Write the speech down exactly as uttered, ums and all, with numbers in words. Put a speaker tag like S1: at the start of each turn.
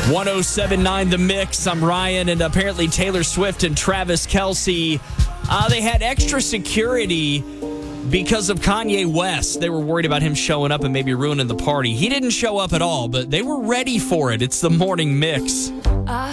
S1: one oh seven point nine The Mix. I'm Ryan, and apparently Taylor Swift and Travis Kelce, uh, they had extra security because of Kanye West. They were worried about him showing up and maybe ruining the party. He didn't show up at all, but they were ready for it. It's the Morning Mix.